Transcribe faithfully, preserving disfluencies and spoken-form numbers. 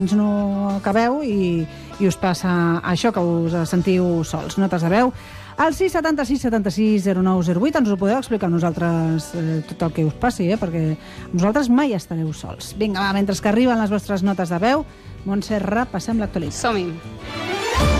no acabeu i, i us passa això, que us sentiu sols. Notes de veu al sis setanta sis setanta sis zero nou zero vuit. Ens ho podeu explicar a nosaltres eh, tot el que us passi, eh, perquè vosaltres mai estareu sols. Vinga, va, mentre que arriben les vostres notes de veu, Montse, repassem l'actualitat. Som-hi.